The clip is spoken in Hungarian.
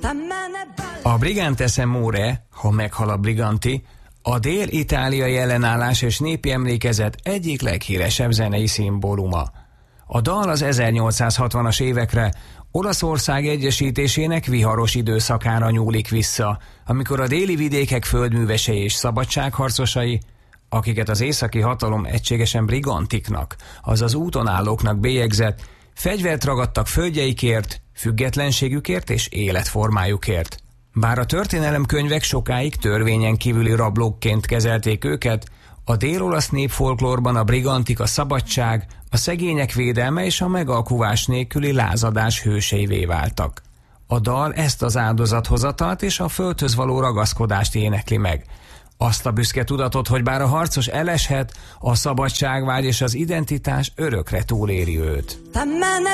A Brigantes Amore, ha meghal a Briganti, a dél-itáliai ellenállás és népi emlékezet egyik leghíresebb zenei szimbóluma. A dal az 1860-as évekre, Olaszország egyesítésének viharos időszakára nyúlik vissza, amikor a déli vidékek földművesei és szabadságharcosai, akiket az északi hatalom egységesen brigantiknak, azaz úton állóknak bélyegzett, fegyvert ragadtak földjeikért, függetlenségükért és életformájukért. Bár a történelemkönyvek sokáig törvényen kívüli rablókként kezelték őket, a dél-olasz népfolklórban a brigantik a szabadság, a szegények védelme és a megalkuvás nélküli lázadás hőseivé váltak. A dal ezt az áldozathozatalt és a földhöz való ragaszkodást énekli meg. Azt a büszke tudatot, hogy bár a harcos eleshet, a szabadságvágy és az identitás örökre túléri őt.